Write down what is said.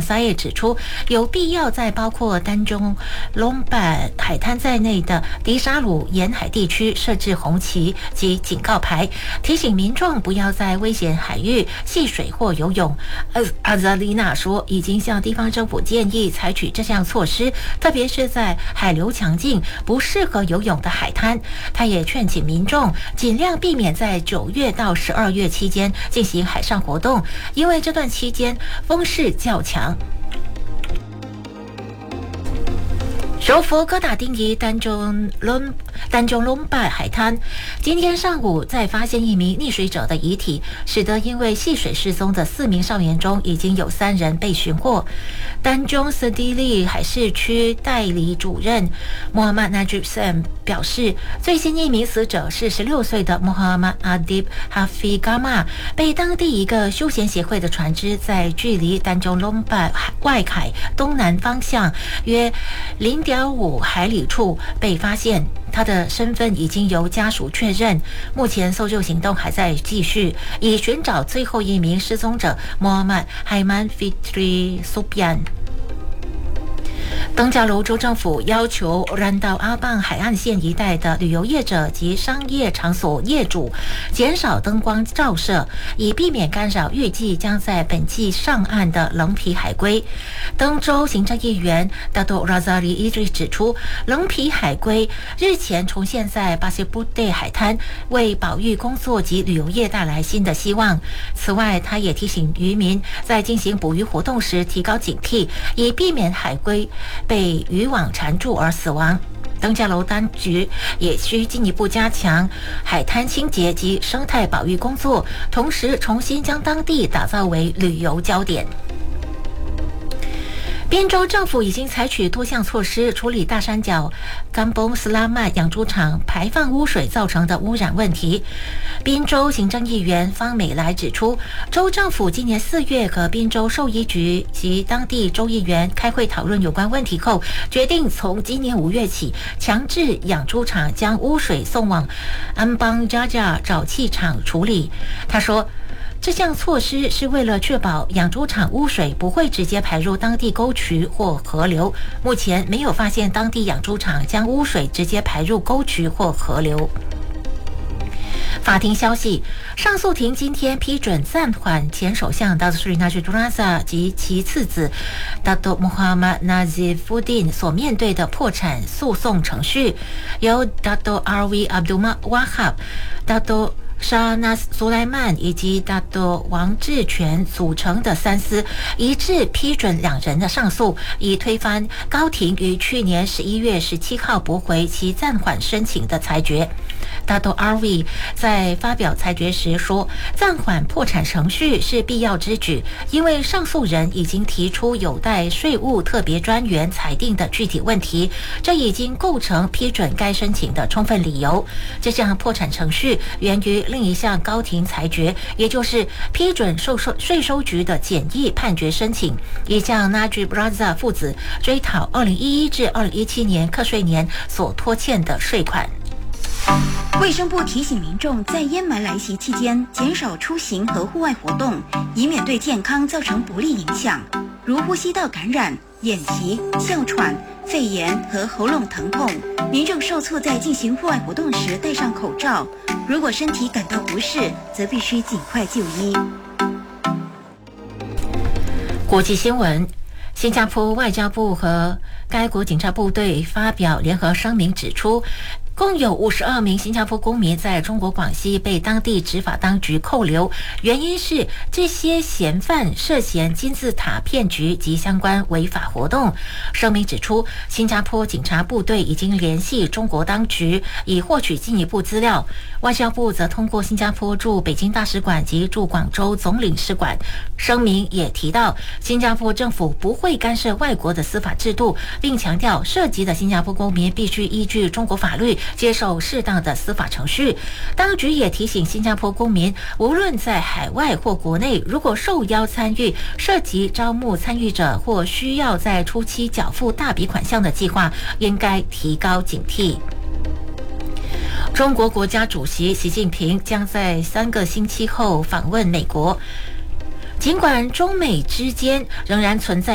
沙耶指出，有必要在包括丹中龙板海滩在内的迪沙鲁沿海地区设置红旗及警告牌，提醒民众不要在危险海域戏水或游泳。阿扎丽娜说，已经向地方政府建议采取这项措施，特别是在海流强劲、不适合游泳的海滩。他也劝请民众尽量避免在9月到12月期间进行海上活动，因为这段期间风势较强。首府哥打丁尼丹中龙拜海滩，今天上午再发现一名溺水者的遗体，使得因为戏水失踪的4名少年中，已经有3人被寻获。丹中斯蒂利海事区代理主任穆罕默纳吉森表示，最新一名死者是16岁的穆罕默阿迪哈菲嘎玛，被当地一个休闲协会的船只在距离丹中龙拜外海东南方向约0.5海里处被发现。他的身份已经由家属确认，目前搜救行动还在继续，以寻找最后一名失踪者穆罕默海曼菲特里苏比安。登嘉楼州政府要求兰道阿棒海岸线一带的旅游业者及商业场所业主减少灯光照射，以避免干扰预计将在本季上岸的冷皮海龟。登州行政议员达多拉扎里伊瑞指出，冷皮海龟日前重现在巴西布代海滩，为保育工作及旅游业带来新的希望。此外，他也提醒渔民在进行捕鱼活动时提高警惕，以避免海龟被渔网缠住而死亡。登嘉楼当局也需进一步加强海滩清洁及生态保育工作，同时重新将当地打造为旅游焦点。宾州政府已经采取多项措施处理大山脚甘崩斯拉曼养猪场排放污水造成的污染问题。宾州行政议员方美来指出，州政府今年4月和宾州兽医局及当地州议员开会讨论有关问题后，决定从今年5月起强制养猪场将污水送往安邦加加沼气厂处理。他说，这项措施是为了确保养猪场污水不会直接排入当地沟渠或河流。目前没有发现当地养猪场将污水直接排入沟渠或河流。法庭消息，上诉庭今天批准暂缓前首相达多斯里纳什杜拉萨及其次子达多穆罕默纳吉夫丁所面对的破产诉讼程序，由达多阿维阿卜杜马瓦哈、达多沙纳斯苏莱曼以及大多王志全组成的3司一致批准2人的上诉，以推翻高庭于去年11月17号驳回其暂缓申请的裁决。大多 RV 在发表裁决时说，暂缓破产程序是必要之举，因为上诉人已经提出有待税务特别专员裁定的具体问题，这已经构成批准该申请的充分理由。这项破产程序源于另一项高庭裁决，也就是批准税收局的简易判决申请，以向 Najib Razak 父子追讨2011至2017年课税年所拖欠的税款。 卫生部提醒民众在烟霾来袭期间减少出行和户外活动，以免对健康造成不利影响，如呼吸道感染、眼疾、哮喘、肺炎和喉咙疼痛。民众受促在进行户外活动时戴上口罩，如果身体感到不适，则必须尽快就医。 国际新闻，新加坡外交部和该国警察部队发表联合声明指出，共有52名新加坡公民在中国广西被当地执法当局扣留，原因是这些嫌犯涉嫌金字塔骗局及相关违法活动。声明指出，新加坡警察部队已经联系中国当局，以获取进一步资料。外交部则通过新加坡驻北京大使馆及驻广州总领事馆。声明也提到，新加坡政府不会干涉外国的司法制度，并强调涉及的新加坡公民必须依据中国法律接受适当的司法程序。当局也提醒新加坡公民，无论在海外或国内，如果受邀参与涉及招募参与者或需要在初期缴付大笔款项的计划，应该提高警惕。中国国家主席习近平将在3个星期后访问美国。尽管中美之间仍然存在